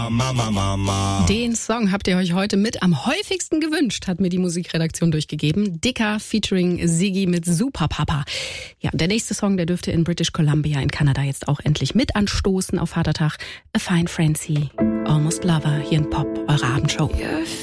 Mama. Den Song habt ihr euch heute mit am häufigsten gewünscht, hat mir die Musikredaktion durchgegeben. Dicker featuring Siggi mit Super Papa. Ja, und der nächste Song, der dürfte in British Columbia in Kanada jetzt auch endlich mit anstoßen auf Vatertag. A Fine Frenzy, Almost Lover, hier in Pop, eure Abendshow.